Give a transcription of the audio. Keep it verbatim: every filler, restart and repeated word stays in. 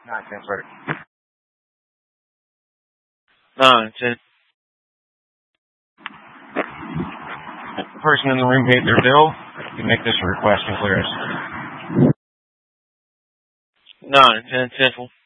Nonsense, right? Nonsense. If the person in the room paid their bill, you can make this request and clear us. Nonsensical.